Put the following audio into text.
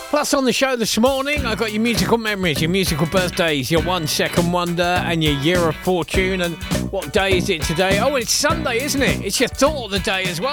Plus on the show this morning, I got your musical memories, your musical birthdays, your 1 second wonder and your year of fortune. And what day is it today? Oh, it's Sunday, isn't it? It's your thought of the day as well.